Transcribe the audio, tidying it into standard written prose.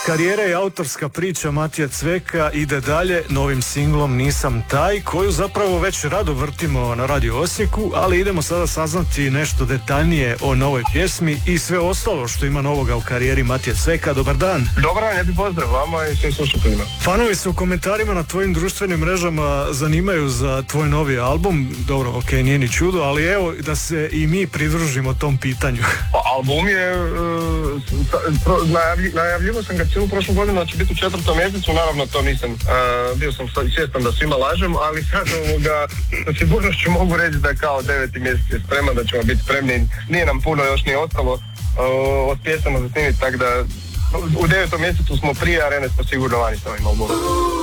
karijera i autorska priča Matije Cveka ide dalje novim singlom Nisam taj, koju zapravo već rado vrtimo na Radio Osijeku, ali idemo sada saznati nešto detaljnije o novoj pjesmi i sve ostalo što ima novoga u karijeri Matije Cveka. Dobar dan. Dobar dan, lijepi pozdrav vama i svim slušateljima. Fanovi se u komentarima na tvojim društvenim mrežama zanimaju za tvoj novi album. Dobro, ok, nije ni čudo, ali evo da se i mi pridružimo tom pitanju. Album je, najavljivo sam ga cijelu prošlu godinu da će biti u 4. mjesecu, naravno to nisam, bio sam svjestan da svima lažem, ali sad sa sigurnošću mogu reći da je kao 9. mjesec je spreman, da ćemo biti spremni, nije nam puno još nije ostalo od pjesama za snimiti, tako da u 9. mjesecu smo prije arene, smo sigurno vani s ovim albumom.